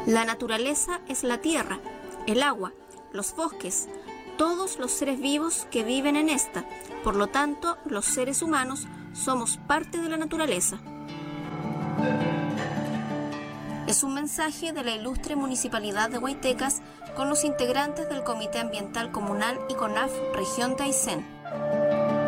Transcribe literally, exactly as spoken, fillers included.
La naturaleza es la tierra, el agua, los bosques, todos los seres vivos que viven en esta. Por lo tanto, los seres humanos somos parte de la naturaleza. Es un mensaje de la ilustre Municipalidad de Huaytecas con los integrantes del Comité Ambiental Comunal y CONAF Región de Aysén.